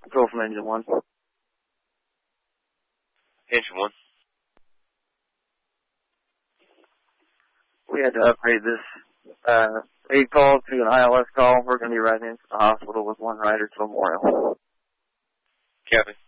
Control from Engine 1. Engine 1. We had to upgrade this aid call to an ILS call. We're going to be riding into the hospital with one rider to Memorial. Copy.